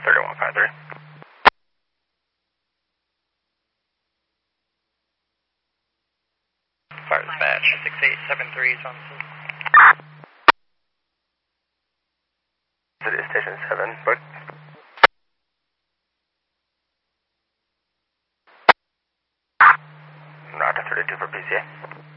3153. Fire dispatch. 6873 is on the City Station 7, book. Roger 32 for PCA.